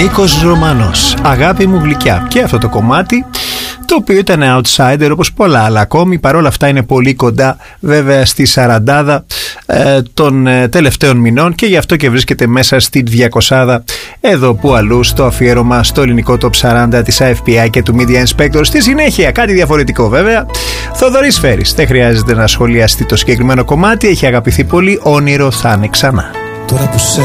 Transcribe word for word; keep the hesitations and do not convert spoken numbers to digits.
Νίκος Ρωμανός, αγάπη μου γλυκιά. Και αυτό το κομμάτι, το οποίο ήταν outsider όπως πολλά άλλα ακόμη, παρόλα αυτά είναι πολύ κοντά βέβαια στη σαραντάδα ε, των ε, τελευταίων μηνών, και γι' αυτό και βρίσκεται μέσα στη διακοσάδα εδώ που αλλού στο αφιέρωμα στο ελληνικό Top σαράντα της F P I και του Media Inspector. Στη συνέχεια κάτι διαφορετικό βέβαια, Θοδωρής Φέρης. Δεν χρειάζεται να σχολιαστεί το συγκεκριμένο κομμάτι, έχει αγαπηθεί πολύ. Όνειρο θα είναι ξανά. Τώρα που